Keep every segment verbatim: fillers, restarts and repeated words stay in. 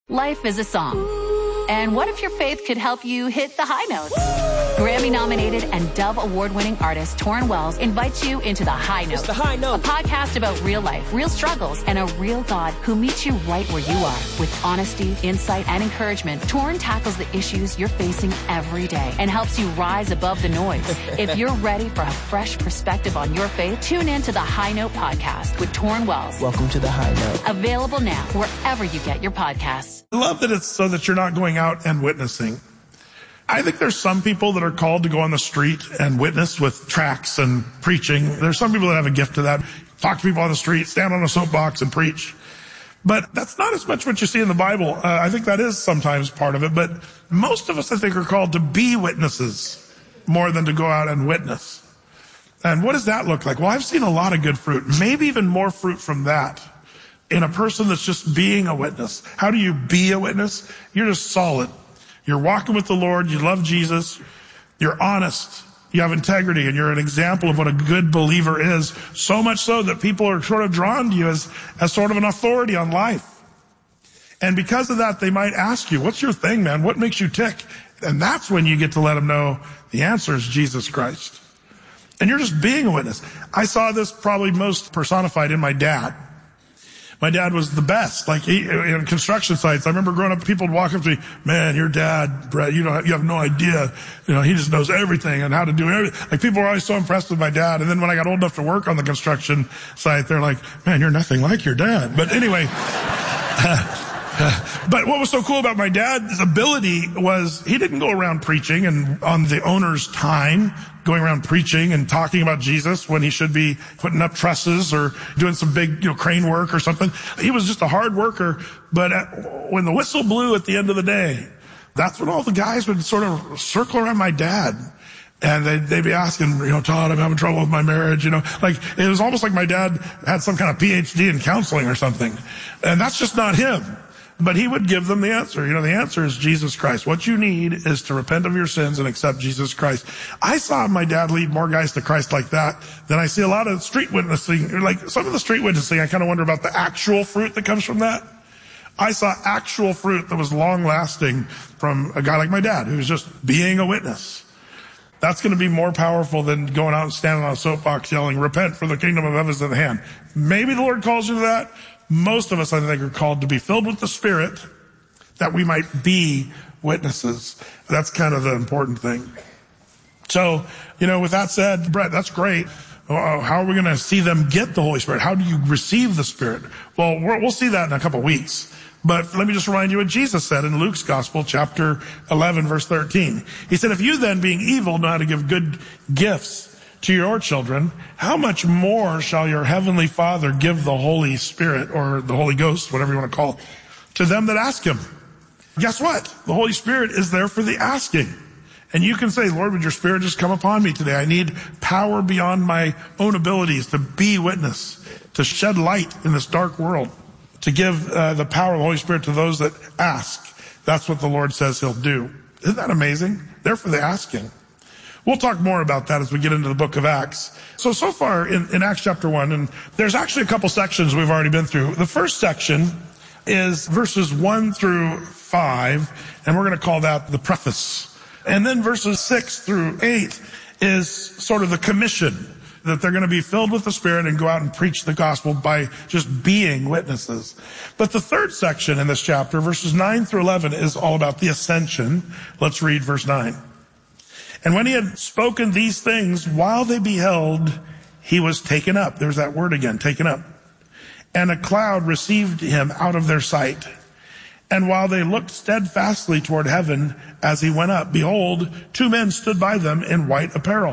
Life is a song. And what if your faith could help you hit the high notes? Grammy-nominated and Dove Award-winning artist Torrin Wells invites you into The High Note. It's The High Note. A podcast about real life, real struggles, and a real God who meets you right where you are. With honesty, insight, and encouragement, Torrin tackles the issues you're facing every day and helps you rise above the noise. If you're ready for a fresh perspective on your faith, tune in to The High Note podcast with Torrin Wells. Welcome to The High Note. Available now wherever you get your podcasts. I love that it's so that you're not going out and witnessing. I think there's some people that are called to go on the street and witness with tracts and preaching. There's some people that have a gift to that. Talk to people on the street, stand on a soapbox and preach. But that's not as much what you see in the Bible. Uh, I think that is sometimes part of it. But most of us, I think, are called to be witnesses more than to go out and witness. And what does that look like? Well, I've seen a lot of good fruit, maybe even more fruit from that in a person that's just being a witness. How do you be a witness? You're just solid. You're walking with the Lord. You love Jesus. You're honest. You have integrity, and you're an example of what a good believer is. So much so that people are sort of drawn to you as, as sort of an authority on life. And because of that, they might ask you, what's your thing, man? What makes you tick? And that's when you get to let them know the answer is Jesus Christ. And you're just being a witness. I saw this probably most personified in my dad. My dad was the best, like he, in construction sites. I remember growing up, people would walk up to me, man, your dad, Brett, you don't, you have no idea. You know, he just knows everything and how to do everything. Like people were always so impressed with my dad. And then when I got old enough to work on the construction site, they're like, man, you're nothing like your dad. But anyway, but what was so cool about my dad's ability was he didn't go around preaching and on the owner's time, going around preaching and talking about Jesus when he should be putting up trusses or doing some big, you know, crane work or something. He was just a hard worker. But at, when the whistle blew at the end of the day, that's when all the guys would sort of circle around my dad. And they'd, they'd be asking, you know, Todd, I'm having trouble with my marriage, you know, like it was almost like my dad had some kind of P H D in counseling or something. And that's just not him. But he would give them the answer. You know, the answer is Jesus Christ. What you need is to repent of your sins and accept Jesus Christ. I saw my dad lead more guys to Christ like that than I see a lot of street witnessing. Like some of the street witnessing, I kind of wonder about the actual fruit that comes from that. I saw actual fruit that was long lasting from a guy like my dad, who's just being a witness. That's going to be more powerful than going out and standing on a soapbox yelling, repent for the kingdom of heaven is at hand. Maybe the Lord calls you to that. Most of us, I think, are called to be filled with the Spirit that we might be witnesses. That's kind of the important thing. So, you know, with that said, Brett, that's great. How are we going to see them get the Holy Spirit? How do you receive the Spirit? Well, we'll see that in a couple of weeks. But let me just remind you what Jesus said in Luke's Gospel, chapter eleven, verse thirteen. He said, if you then, being evil, know how to give good gifts to your children, how much more shall your heavenly Father give the Holy Spirit, or the Holy Ghost, whatever you want to call it, to them that ask him? Guess what? The Holy Spirit is there for the asking. And you can say, Lord, would your Spirit just come upon me today? I need power beyond my own abilities to be witness, to shed light in this dark world, to give uh, the power of the Holy Spirit to those that ask. That's what the Lord says he'll do. Isn't that amazing? They're for the asking. We'll talk more about that as we get into the book of Acts. So, so far in, in Acts chapter one, and there's actually a couple sections we've already been through. The first section is verses one through five, and we're going to call that the preface. And then verses six through eight is sort of the commission, that they're going to be filled with the Spirit and go out and preach the gospel by just being witnesses. But the third section in this chapter, verses nine through eleven, is all about the ascension. Let's read verse nine. And when he had spoken these things, while they beheld, he was taken up. There's that word again, taken up. And a cloud received him out of their sight. And while they looked steadfastly toward heaven as he went up, behold, two men stood by them in white apparel.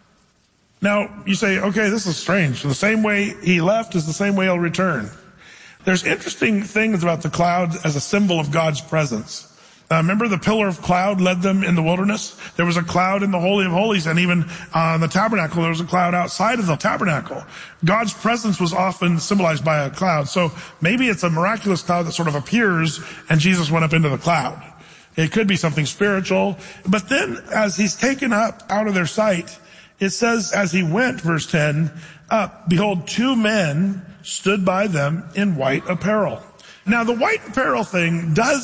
Now, you say, okay, this is strange. The same way he left is the same way he'll return. There's interesting things about the cloud as a symbol of God's presence. Uh, remember the pillar of cloud led them in the wilderness? There was a cloud in the Holy of Holies, and even on the tabernacle, there was a cloud outside of the tabernacle. God's presence was often symbolized by a cloud. So maybe it's a miraculous cloud that sort of appears, and Jesus went up into the cloud. It could be something spiritual. But then as he's taken up out of their sight, it says, as he went, verse ten, up, behold, two men stood by them in white apparel. Now, the white apparel thing does